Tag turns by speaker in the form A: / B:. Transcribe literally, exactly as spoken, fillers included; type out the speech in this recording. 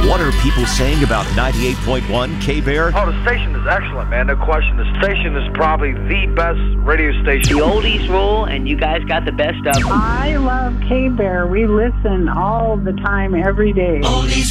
A: What are people saying about ninety-eight point one K-Bear?
B: Oh, the station is excellent, man. No question. The station is probably the best radio station.
C: The oldies rule, and you guys got the best of them.
D: I love K-Bear. We listen all the time, every day.
E: Oldies.